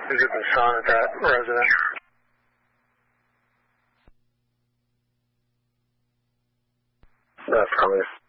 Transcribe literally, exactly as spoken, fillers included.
Is it the son at that residence? Affirmative.